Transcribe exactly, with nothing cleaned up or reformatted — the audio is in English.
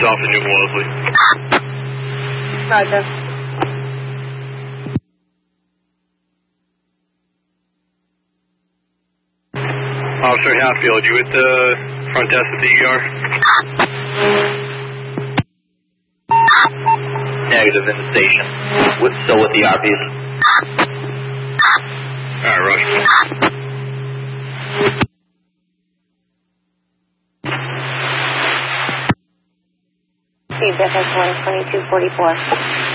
off in New Wellesley. Roger. Officer Hatfield, you at the front desk at the E R? Negative in the station. With, still with the R Ps. Alright, Rush. Feedback S one twenty-two forty-four.